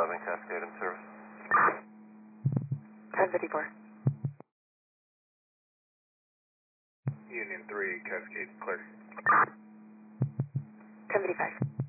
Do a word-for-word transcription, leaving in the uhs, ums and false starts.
eleven Cascade in service. ten fifty-four. Union three, Cascade clear. ten fifty-five.